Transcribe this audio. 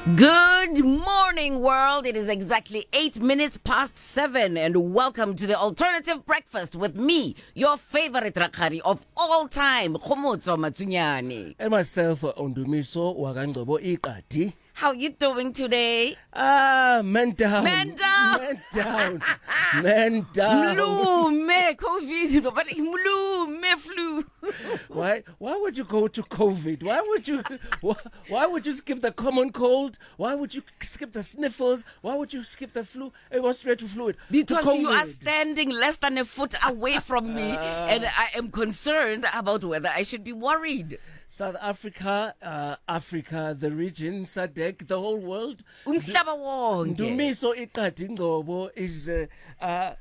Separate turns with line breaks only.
Good morning, world. It is exactly 8 minutes past 7, and welcome to the Alternative Breakfast with me, your favorite rakgadi of all time, Khomotso Matsunyane.
And myself, Ondumiso Wagangbo Ikati.
How you doing today?
Man down.
Man down.
Man down. Man down.
Mlume, COVID, but mlume flu.
Why would you go to COVID? Why would you skip the common cold? Why would you skip the sniffles? Why would you skip the flu? It was straight to fluid.
Because you are standing less than a foot away from me, and I am concerned about whether I should be worried.
South Africa, Africa, the region, SADC, the whole world.
Umhlaba wonke.
Ndumiso Ikati Ngobo is